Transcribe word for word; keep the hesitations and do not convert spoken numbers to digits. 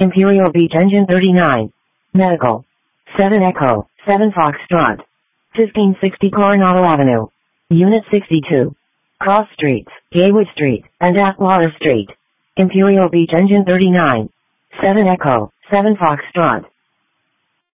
Imperial Beach Engine thirty-nine. Medical. seven Echo, seven Foxtrot. fifteen sixty Coronado Avenue. Unit sixty-two. Cross Streets, Gaywood Street, and Atwater Street. Imperial Beach Engine thirty-nine. seven Echo, seven Foxtrot.